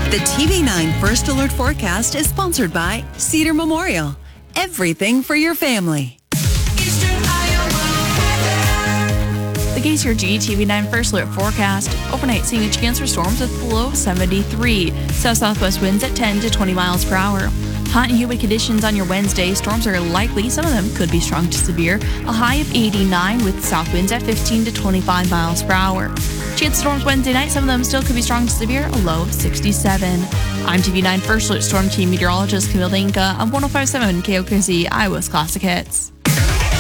The TV9 First Alert Forecast is sponsored by Cedar Memorial. Everything for your family. The KCRG TV9 First Alert Forecast. Overnight, seeing a chance for storms with below 73. South-southwest winds at 10 to 20 miles per hour. Hot and humid conditions on your Wednesday. Storms are likely. Some of them could be strong to severe. A high of 89 with south winds at 15 to 25 miles per hour. Chance of storms Wednesday night. Some of them still could be strong to severe. A low of 67. I'm TV9 First Alert Storm Team Meteorologist Camille Danka on 105.7 KOKC, Iowa's Classic Hits.